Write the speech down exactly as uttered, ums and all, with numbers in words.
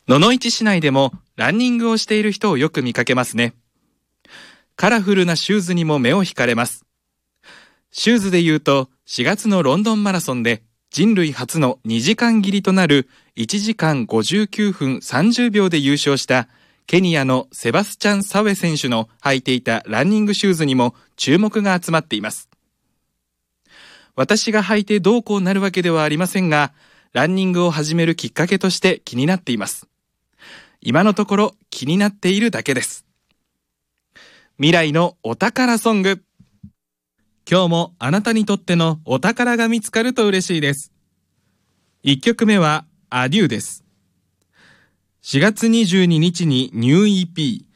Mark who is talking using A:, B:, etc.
A: 野々市市内でもランニングをしている人をよく見かけますね。カラフルなシューズにも目を惹かれます。シューズで言うとしがつのロンドンマラソンで人類初のにじかん切りとなるいちじかんごじゅうきゅうふんさんじゅうびょうで優勝したケニアのセバスチャン・サウェ選手の履いていたランニングシューズにも注目が集まっています。私が履いてどうこうなるわけではありませんが、ランニングを始めるきっかけとして気になっています。今のところ気になっているだけです。未来のお宝ソング。今日もあなたにとってのお宝が見つかると嬉しいです。いっきょくめはアデューです。しがつにじゅうににちにニュー イーピー